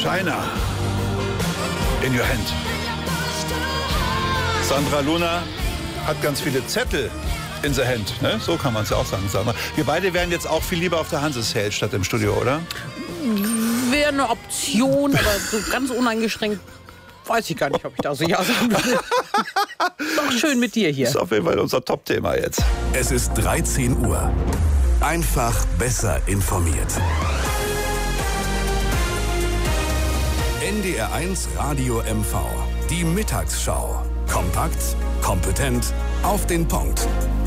China in your hand. Sandra Luna hat ganz viele Zettel in the hand, ne? So kann man es ja auch sagen. Wir beide wären jetzt auch viel lieber auf der Hanse-Sale statt im Studio, oder? Wäre eine Option, aber so ganz uneingeschränkt weiß ich gar nicht, ob ich da so ja sagen würde. Ist doch schön mit dir hier. Das ist auf jeden Fall unser Top-Thema jetzt. Es ist 13 Uhr. Einfach besser informiert. NDR1 Radio MV. Die Mittagsschau. Kompakt, kompetent, auf den Punkt.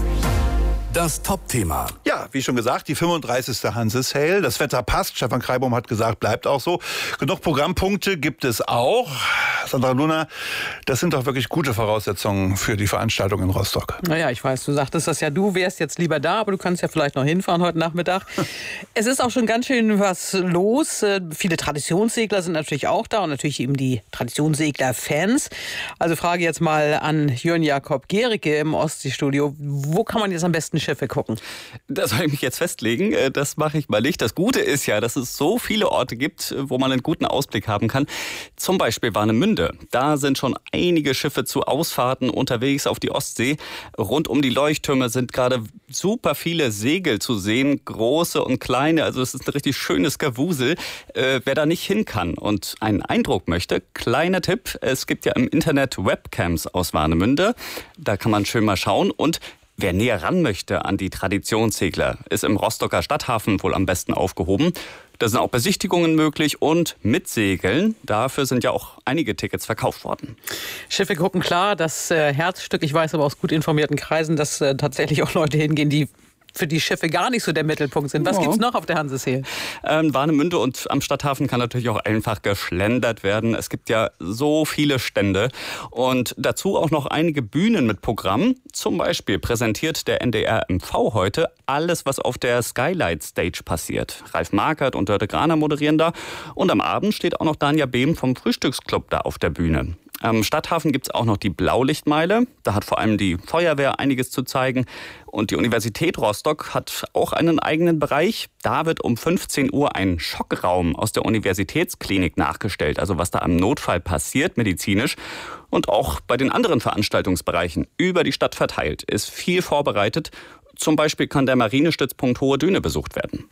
Das Top-Thema. Ja, wie schon gesagt, die 35. Hanse-Sale. Das Wetter passt. Stefan Kreibaum hat gesagt, bleibt auch so. Genug Programmpunkte gibt es auch. Sandra Luna, das sind doch wirklich gute Voraussetzungen für die Veranstaltung in Rostock. Naja, ich weiß, du sagtest das ja, du wärst jetzt lieber da, aber du kannst ja vielleicht noch hinfahren heute Nachmittag. Es ist auch schon ganz schön was los. Viele Traditionssegler sind natürlich auch da und natürlich eben die Traditionssegler-Fans. Also frage jetzt mal an Jörn Jakob Gericke im Ostseestudio. Wo kann man jetzt am besten Schiffe gucken? Da soll ich mich jetzt festlegen. Das mache ich mal nicht. Das Gute ist ja, dass es so viele Orte gibt, wo man einen guten Ausblick haben kann. Zum Beispiel Warnemünde. Da sind schon einige Schiffe zu Ausfahrten unterwegs auf die Ostsee. Rund um die Leuchttürme sind gerade super viele Segel zu sehen, große und kleine. Also es ist ein richtig schönes Gewusel. Wer da nicht hin kann und einen Eindruck möchte, kleiner Tipp. Es gibt ja im Internet Webcams aus Warnemünde. Da kann man schön mal schauen. Und wer näher ran möchte an die Traditionssegler, ist im Rostocker Stadthafen wohl am besten aufgehoben. Da sind auch Besichtigungen möglich und mit Segeln. Dafür sind ja auch einige Tickets verkauft worden. Schiffe gucken, klar, das Herzstück. Ich weiß aber aus gut informierten Kreisen, dass tatsächlich auch Leute hingehen, die für die Schiffe gar nicht so der Mittelpunkt sind. Was gibt's noch auf der Hanse-Sale? Warnemünde und am Stadthafen kann natürlich auch einfach geschlendert werden. Es gibt ja so viele Stände und dazu auch noch einige Bühnen mit Programm. Zum Beispiel präsentiert der NDR MV heute alles, was auf der Skylight Stage passiert. Ralf Markert und Dörte Graner moderieren da und am Abend steht auch noch Danja Behm vom Frühstücksclub da auf der Bühne. Am Stadthafen gibt es auch noch die Blaulichtmeile. Da hat vor allem die Feuerwehr einiges zu zeigen. Und die Universität Rostock hat auch einen eigenen Bereich. Da wird um 15 Uhr ein Schockraum aus der Universitätsklinik nachgestellt. Also was da im Notfall passiert medizinisch. Und auch bei den anderen Veranstaltungsbereichen über die Stadt verteilt ist viel vorbereitet. Zum Beispiel kann der Marinestützpunkt Hohe Düne besucht werden.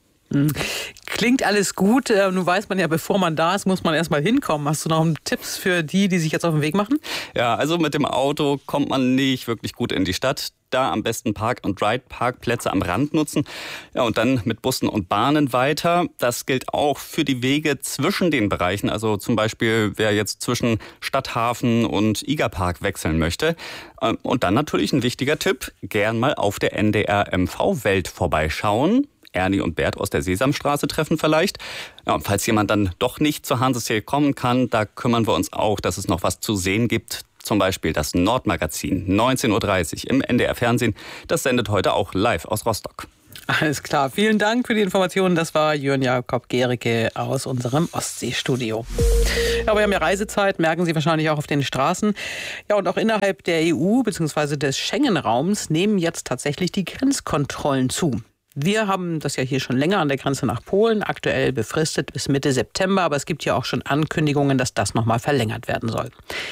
Klingt alles gut. Nun weiß man ja, bevor man da ist, muss man erst mal hinkommen. Hast du noch Tipps für die sich jetzt auf den Weg machen? Ja, also mit dem Auto kommt man nicht wirklich gut in die Stadt. Da am besten Park-and-Ride-Parkplätze am Rand nutzen. Ja, und dann mit Bussen und Bahnen weiter. Das gilt auch für die Wege zwischen den Bereichen. Also zum Beispiel, wer jetzt zwischen Stadthafen und Igerpark wechseln möchte. Und dann natürlich ein wichtiger Tipp, gern mal auf der NDR MV-Welt vorbeischauen. Ernie und Bert aus der Sesamstraße treffen vielleicht. Ja, und falls jemand dann doch nicht zur Hanse-Sale kommen kann, da kümmern wir uns auch, dass es noch was zu sehen gibt. Zum Beispiel das Nordmagazin, 19.30 Uhr im NDR-Fernsehen. Das sendet heute auch live aus Rostock. Alles klar, vielen Dank für die Informationen. Das war Jörn Jakob Gericke aus unserem Ostseestudio. Ja, wir haben ja Reisezeit, merken Sie wahrscheinlich auch auf den Straßen. Ja, und auch innerhalb der EU bzw. des Schengen-Raums nehmen jetzt tatsächlich die Grenzkontrollen zu. Wir haben das ja hier schon länger an der Grenze nach Polen, aktuell befristet bis Mitte September, aber es gibt ja auch schon Ankündigungen, dass das nochmal verlängert werden soll.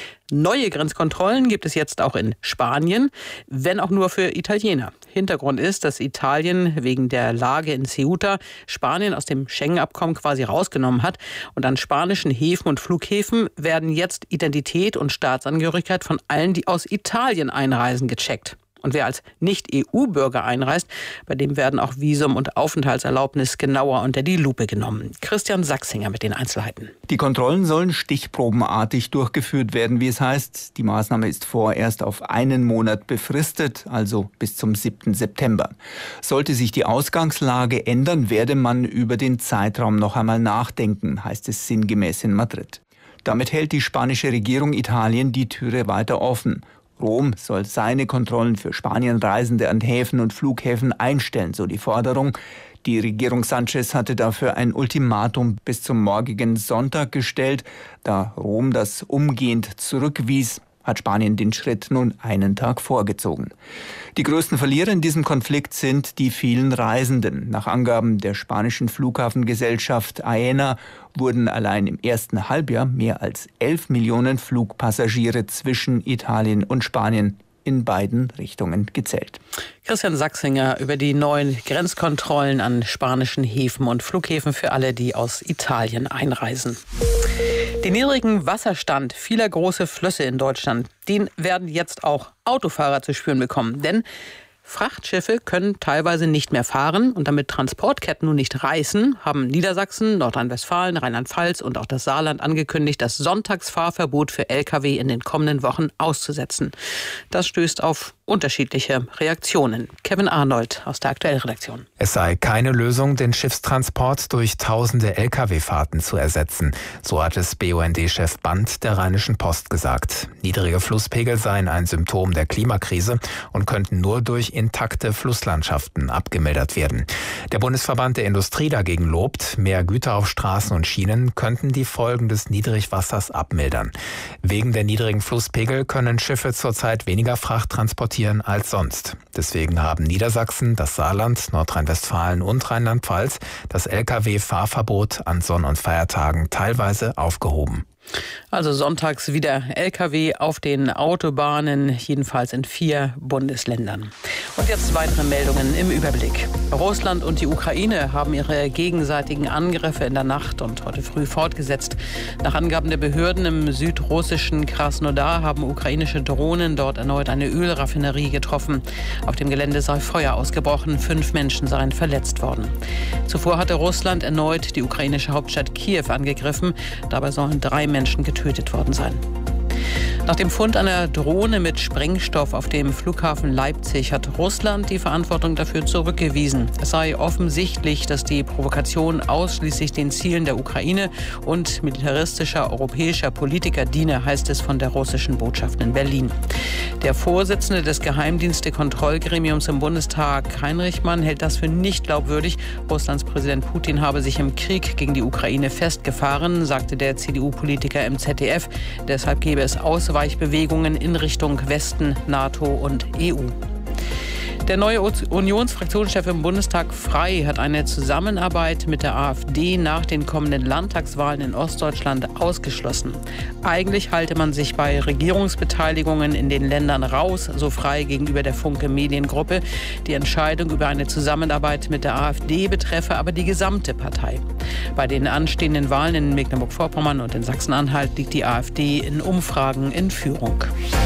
Neue Grenzkontrollen gibt es jetzt auch in Spanien, wenn auch nur für Italiener. Hintergrund ist, dass Italien wegen der Lage in Ceuta Spanien aus dem Schengen-Abkommen quasi rausgenommen hat. Und an spanischen Häfen und Flughäfen werden jetzt Identität und Staatsangehörigkeit von allen, die aus Italien einreisen, gecheckt. Und wer als Nicht-EU-Bürger einreist, bei dem werden auch Visum und Aufenthaltserlaubnis genauer unter die Lupe genommen. Christian Sachsinger mit den Einzelheiten. Die Kontrollen sollen stichprobenartig durchgeführt werden, wie es heißt. Die Maßnahme ist vorerst auf einen Monat befristet, also bis zum 7. September. Sollte sich die Ausgangslage ändern, werde man über den Zeitraum noch einmal nachdenken, heißt es sinngemäß in Madrid. Damit hält die spanische Regierung Italien die Türe weiter offen. Rom soll seine Kontrollen für Spanienreisende an Häfen und Flughäfen einstellen, so die Forderung. Die Regierung Sanchez hatte dafür ein Ultimatum bis zum morgigen Sonntag gestellt, da Rom das umgehend zurückwies. hat Spanien den Schritt nun einen Tag vorgezogen. Die größten Verlierer in diesem Konflikt sind die vielen Reisenden. Nach Angaben der spanischen Flughafengesellschaft AENA wurden allein im ersten Halbjahr mehr als 11 Millionen Flugpassagiere zwischen Italien und Spanien in beiden Richtungen gezählt. Christian Sachsinger über die neuen Grenzkontrollen an spanischen Häfen und Flughäfen für alle, die aus Italien einreisen. Den niedrigen Wasserstand vieler großer Flüsse in Deutschland, den werden jetzt auch Autofahrer zu spüren bekommen. Denn Frachtschiffe können teilweise nicht mehr fahren und damit Transportketten nun nicht reißen, haben Niedersachsen, Nordrhein-Westfalen, Rheinland-Pfalz und auch das Saarland angekündigt, das Sonntagsfahrverbot für Lkw in den kommenden Wochen auszusetzen. Das stößt auf unterschiedliche Reaktionen. Kevin Arnold aus der Aktuellredaktion. Es sei keine Lösung, den Schiffstransport durch tausende Lkw-Fahrten zu ersetzen. So hat es BUND-Chef Band der Rheinischen Post gesagt. Niedrige Flusspegel seien ein Symptom der Klimakrise und könnten nur durch intakte Flusslandschaften abgemildert werden. Der Bundesverband der Industrie dagegen lobt, mehr Güter auf Straßen und Schienen könnten die Folgen des Niedrigwassers abmildern. Wegen der niedrigen Flusspegel können Schiffe zurzeit weniger Fracht transportieren als sonst. Deswegen haben Niedersachsen, das Saarland, Nordrhein-Westfalen und Rheinland-Pfalz das Lkw-Fahrverbot an Sonn- und Feiertagen teilweise aufgehoben. Also sonntags wieder Lkw auf den Autobahnen, jedenfalls in 4 Bundesländern. Und jetzt weitere Meldungen im Überblick. Russland und die Ukraine haben ihre gegenseitigen Angriffe in der Nacht und heute früh fortgesetzt. Nach Angaben der Behörden im südrussischen Krasnodar haben ukrainische Drohnen dort erneut eine Ölraffinerie getroffen. Auf dem Gelände sei Feuer ausgebrochen, 5 Menschen seien verletzt worden. Zuvor hatte Russland erneut die ukrainische Hauptstadt Kiew angegriffen. Dabei sollen 3 Menschen getötet worden sein. Nach dem Fund einer Drohne mit Sprengstoff auf dem Flughafen Leipzig hat Russland die Verantwortung dafür zurückgewiesen. Es sei offensichtlich, dass die Provokation ausschließlich den Zielen der Ukraine und militaristischer europäischer Politiker diene, heißt es von der russischen Botschaft in Berlin. Der Vorsitzende des Geheimdienste-Kontrollgremiums im Bundestag, Heinrich Mann, hält das für nicht glaubwürdig. Russlands Präsident Putin habe sich im Krieg gegen die Ukraine festgefahren, sagte der CDU-Politiker im ZDF. Deshalb gebe es Ausweichbewegungen in Richtung Westen, NATO und EU. Der neue Unionsfraktionschef im Bundestag Frey hat eine Zusammenarbeit mit der AfD nach den kommenden Landtagswahlen in Ostdeutschland ausgeschlossen. Eigentlich halte man sich bei Regierungsbeteiligungen in den Ländern raus, so Frey gegenüber der Funke Mediengruppe. Die Entscheidung über eine Zusammenarbeit mit der AfD betreffe aber die gesamte Partei. Bei den anstehenden Wahlen in Mecklenburg-Vorpommern und in Sachsen-Anhalt liegt die AfD in Umfragen in Führung.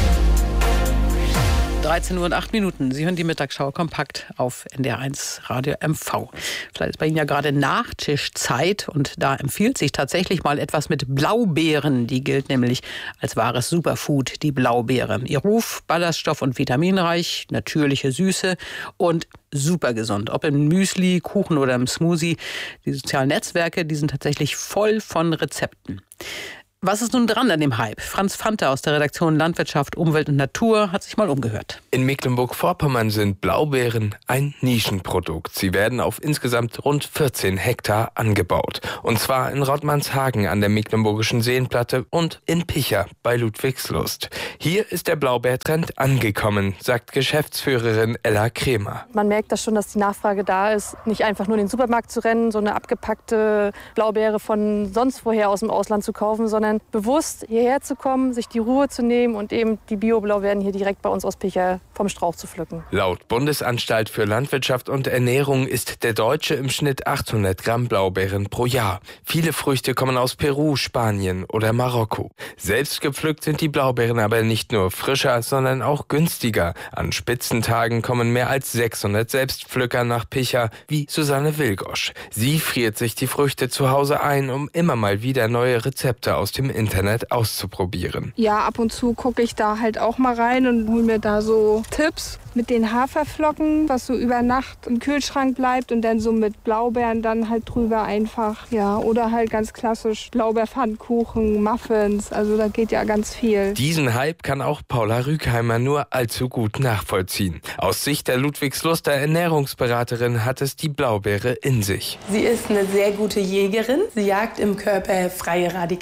13 Uhr und 8 Minuten. Sie hören die Mittagsschau kompakt auf NDR1 Radio MV. Vielleicht ist bei Ihnen ja gerade Nachtischzeit und da empfiehlt sich tatsächlich mal etwas mit Blaubeeren. Die gilt nämlich als wahres Superfood, die Blaubeere. Ihr Ruf, ballaststoff- und vitaminreich, natürliche Süße und super gesund. Ob im Müsli, Kuchen oder im Smoothie. Die sozialen Netzwerke, die sind tatsächlich voll von Rezepten. Was ist nun dran an dem Hype? Franz Fante aus der Redaktion Landwirtschaft, Umwelt und Natur hat sich mal umgehört. In Mecklenburg-Vorpommern sind Blaubeeren ein Nischenprodukt. Sie werden auf insgesamt rund 14 Hektar angebaut. Und zwar in Rottmannshagen an der Mecklenburgischen Seenplatte und in Picha bei Ludwigslust. Hier ist der Blaubeertrend angekommen, sagt Geschäftsführerin Ella Kremer. Man merkt das schon, dass die Nachfrage da ist, nicht einfach nur in den Supermarkt zu rennen, so eine abgepackte Blaubeere von sonst woher aus dem Ausland zu kaufen, sondern bewusst hierher zu kommen, sich die Ruhe zu nehmen und eben die Bio-Blaubeeren hier direkt bei uns aus Picha vom Strauch zu pflücken. Laut Bundesanstalt für Landwirtschaft und Ernährung isst der Deutsche im Schnitt 800 Gramm Blaubeeren pro Jahr. Viele Früchte kommen aus Peru, Spanien oder Marokko. Selbst gepflückt sind die Blaubeeren aber nicht nur frischer, sondern auch günstiger. An Spitzentagen kommen mehr als 600 Selbstpflücker nach Picha, wie Susanne Wilgosch. Sie friert sich die Früchte zu Hause ein, um immer mal wieder neue Rezepte aus dem Internet auszuprobieren. Ja, ab und zu gucke ich da halt auch mal rein und hole mir da so Tipps mit den Haferflocken, was so über Nacht im Kühlschrank bleibt und dann so mit Blaubeeren dann halt drüber einfach. Ja, oder halt ganz klassisch Blaubeerpfannkuchen, Muffins, also da geht ja ganz viel. Diesen Hype kann auch Paula Rügheimer nur allzu gut nachvollziehen. Aus Sicht der Ludwigsluster Ernährungsberaterin hat es die Blaubeere in sich. Sie ist eine sehr gute Jägerin. Sie jagt im Körper freie Radikale.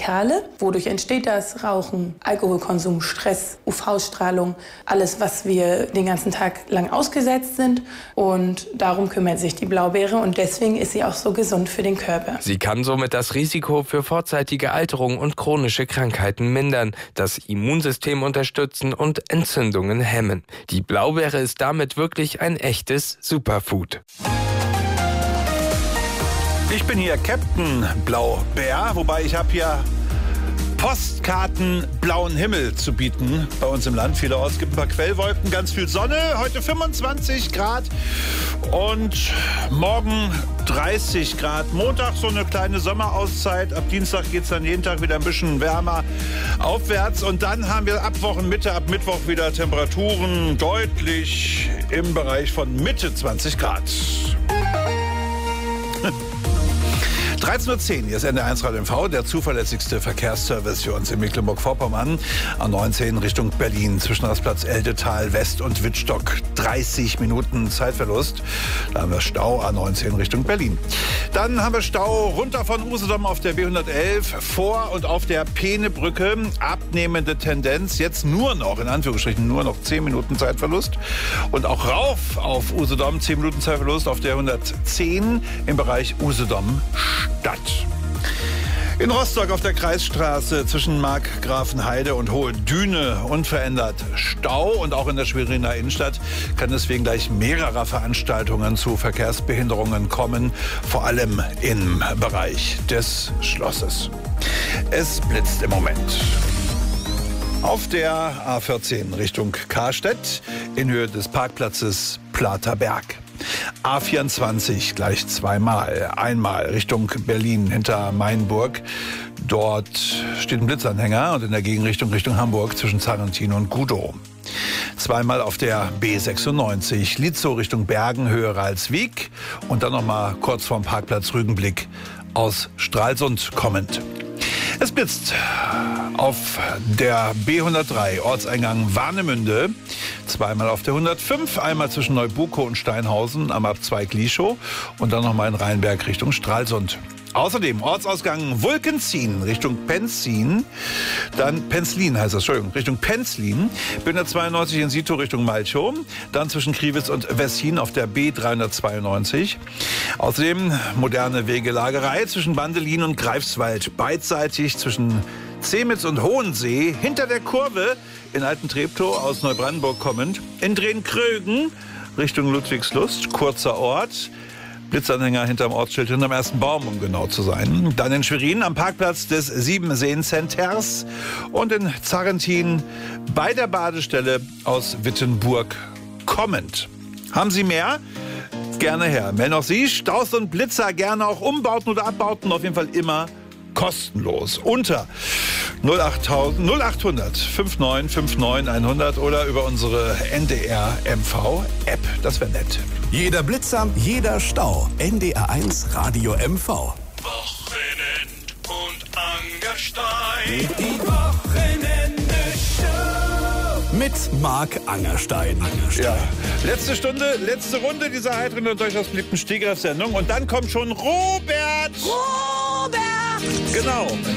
Wodurch entsteht das? Rauchen, Alkoholkonsum, Stress, UV-Strahlung, alles, was wir den ganzen Tag lang ausgesetzt sind. Und darum kümmert sich die Blaubeere und deswegen ist sie auch so gesund für den Körper. Sie kann somit das Risiko für vorzeitige Alterung und chronische Krankheiten mindern, das Immunsystem unterstützen und Entzündungen hemmen. Die Blaubeere ist damit wirklich ein echtes Superfood. Ich bin hier Captain Blaubeer, wobei ich habe hier Postkarten blauen Himmel zu bieten bei uns im Land. Vielerorts gibt ein paar Quellwolken, ganz viel Sonne. Heute 25 Grad und morgen 30 Grad. Montag so eine kleine Sommerauszeit. Ab Dienstag geht es dann jeden Tag wieder ein bisschen wärmer aufwärts. Und dann haben wir ab Wochenmitte, ab Mittwoch wieder Temperaturen deutlich im Bereich von Mitte 20 Grad. 13.10 Uhr, hier ist NDR1 Radio MV, der zuverlässigste Verkehrsservice für uns in Mecklenburg-Vorpommern. A19 Richtung Berlin, zwischen Rastplatz Eldetal West und Wittstock. 30 Minuten Zeitverlust. Da haben wir Stau, A19 Richtung Berlin. Dann haben wir Stau runter von Usedom auf der B111, vor und auf der Peenebrücke. Abnehmende Tendenz, jetzt nur noch, in Anführungsstrichen, nur noch 10 Minuten Zeitverlust. Und auch rauf auf Usedom, 10 Minuten Zeitverlust auf der 110 im Bereich Usedom Stadt. In Rostock auf der Kreisstraße zwischen Markgrafenheide und Hohe Düne unverändert Stau. Und auch in der Schweriner Innenstadt kann es wegen gleich mehrerer Veranstaltungen zu Verkehrsbehinderungen kommen, vor allem im Bereich des Schlosses. Es blitzt im Moment. Auf der A14 Richtung Karstedt in Höhe des Parkplatzes Platerberg. A24 gleich zweimal. Einmal Richtung Berlin hinter Mainburg. Dort steht ein Blitzanhänger und in der Gegenrichtung Richtung Hamburg zwischen Sarrentin und Gudow. Zweimal auf der B96 Lietzow Richtung Bergen, Höhe Ralswiek. Und dann nochmal kurz vorm Parkplatz Rügenblick aus Stralsund kommend. Es blitzt auf der B103 Ortseingang Warnemünde, zweimal auf der 105, einmal zwischen Neubukow und Steinhausen am Abzweig Lieschow und dann nochmal in Rheinberg Richtung Stralsund. Außerdem Ortsausgang Wulkenzien Richtung Penzlin, dann Penzlin heißt das, Entschuldigung, Richtung Penzlin, B192 in Sito Richtung Malchow, dann zwischen Kriwitz und Wessin auf der B392. Außerdem moderne Wegelagerei zwischen Bandelin und Greifswald, beidseitig zwischen Zemitz und Hohensee, hinter der Kurve in Alten-Treptow aus Neubrandenburg kommend, in Drehn-Krögen Richtung Ludwigslust, kurzer Ort, Blitzanhänger hinterm Ortsschild, hinterm ersten Baum, um genau zu sein. Dann in Schwerin am Parkplatz des Siebenseen-Centers und in Zarrentin bei der Badestelle aus Wittenburg kommend. Haben Sie mehr? Gerne her. Wenn auch Sie Staus und Blitzer, gerne auch Umbauten oder Abbauten, auf jeden Fall immer kostenlos. Unter 0800 5959 100 oder über unsere NDR MV App. Das wäre nett. Jeder Blitzer, jeder Stau. NDR1 Radio MV. Wochenend und Angerstein. Die Wochenende-Show. Mit Marc Angerstein. Ja, letzte Stunde, letzte Runde dieser heiteren und durchaus beliebten Stegreif-Sendung. Und dann kommt schon Robert! Robert! Genau.